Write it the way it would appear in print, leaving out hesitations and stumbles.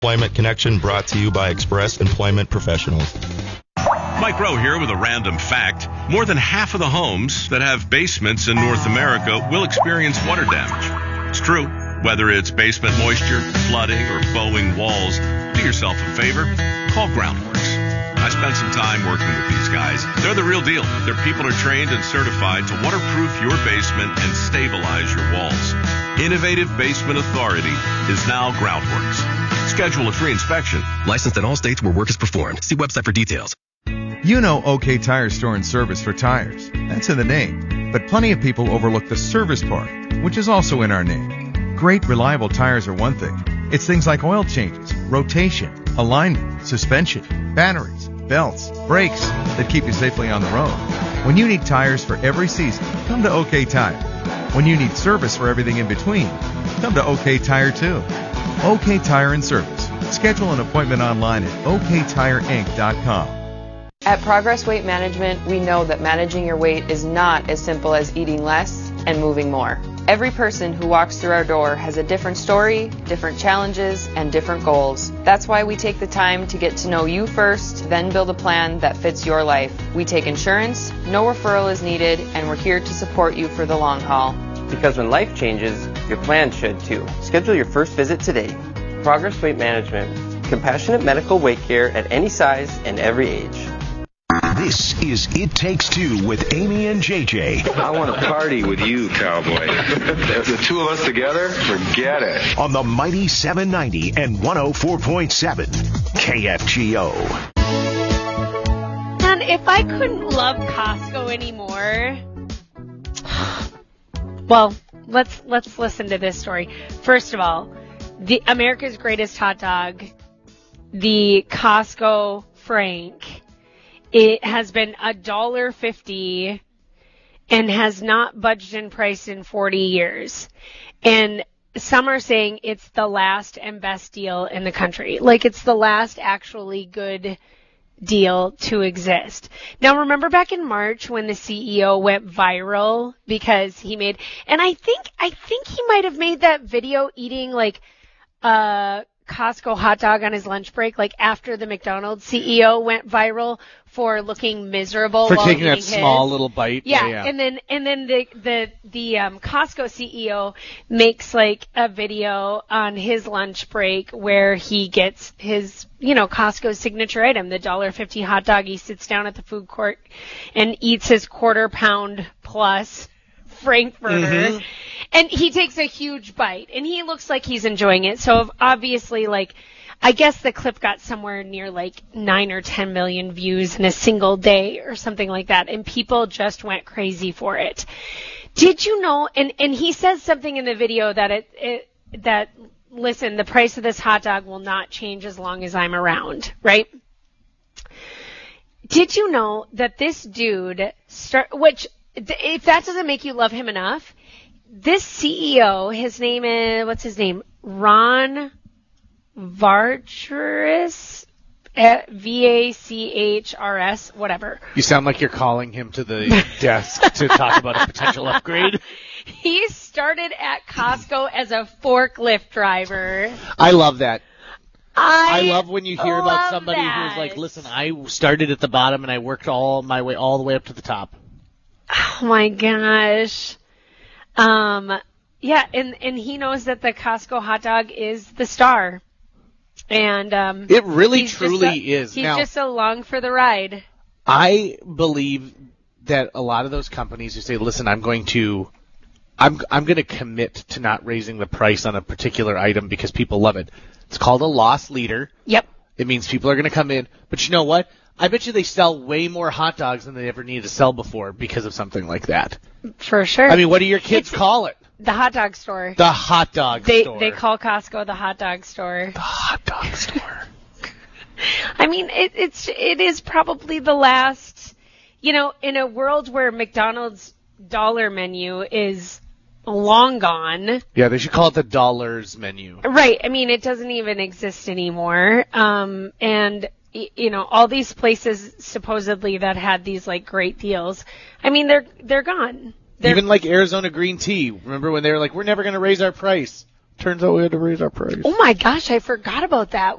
Employment Connection brought to you by Express Employment Professionals. Mike Rowe here with a random fact. More than half of the homes that have basements in North America will experience water damage. It's true. Whether it's basement moisture, flooding, or bowing walls, do yourself a favor. Call Groundworks. I spent some time working with these guys. They're the real deal. Their people are trained and certified to waterproof your basement and stabilize your walls. Innovative Basement Authority is now Groundworks. Schedule a free inspection. Licensed in all states where work is performed. See website for details. You know OK Tire Store and Service for tires. That's in the name. But plenty of people overlook the service part, which is also in our name. Great, reliable tires are one thing. It's things like oil changes, rotation, alignment, suspension, batteries, belts, brakes that keep you safely on the road. When you need tires for every season, come to OK Tire. When you need service for everything in between, come to OK Tire too. OK Tire and Service. Schedule an appointment online at oktireinc.com. At Progress Weight Management, we know that managing your weight is not as simple as eating less and moving more. Every person who walks through our door has a different story, different challenges, and different goals. That's why we take the time to get to know you first, then build a plan that fits your life. We take insurance, no referral is needed, and we're here to support you for the long haul. Because when life changes, your plan should too. Schedule your first visit today. Progress Weight Management. Compassionate medical weight care at any size and every age. This is It Takes Two with Amy and JJ. I want to party with you, cowboy. The two of us together, forget it. On the mighty 790 and 104.7 KFGO. And if I couldn't love Costco anymore, well, let's listen to this story. First of all, the America's Greatest Hot Dog, the Costco Frank, it has been $1.50 and has not budged in price in 40 years. And some are saying it's the last and best deal in the country. Like it's the last actually good deal to exist. Now remember back in March when the CEO went viral because he made, and I think he might have made that video eating like Costco hot dog on his lunch break, like after the McDonald's CEO went viral for looking miserable for while taking that his. Small little bite. Yeah. And then the Costco CEO makes like a video on his lunch break where he gets his, Costco's signature item, the $1.50 hot dog. He sits down at the food court and eats his quarter-pound plus Frankfurter. Mm-hmm. And he takes a huge bite, and he looks like he's enjoying it. So obviously, I guess the clip got somewhere near 9 or 10 million views in a single day or something like that, and people just went crazy for it. Did you know? And he says something in the video that listen, the price of this hot dog will not change as long as I'm around, right? Did you know that this dude which if that doesn't make you love him enough? This CEO, his name is, what's his name? Ron Varchris, VACHRS, whatever. You sound like you're calling him to the desk to talk about a potential upgrade. He started at Costco as a forklift driver. I love that. I love when you hear about somebody who's like, listen, I started at the bottom and I worked all my way all the way up to the top. Oh my gosh. Yeah, and he knows that the Costco hot dog is the star. And it really truly is. He's just along for the ride. I believe that a lot of those companies who say, listen, I'm going to commit to not raising the price on a particular item because people love it. It's called a loss leader. Yep. It means people are going to come in. But you know what? I bet you they sell way more hot dogs than they ever needed to sell before because of something like that. For sure. I mean, what do your kids call it? The hot dog store. The hot dog store. They call Costco the hot dog store. The hot dog store. I mean, it is probably the last, in a world where McDonald's dollar menu is long gone. Yeah, they should call it the dollars menu. Right. I mean, it doesn't even exist anymore. And all these places supposedly that had these great deals. I mean, they're gone. Even like Arizona green tea. Remember when they were like, we're never going to raise our price. turns out we had to raise our price. Oh my gosh, I forgot about that.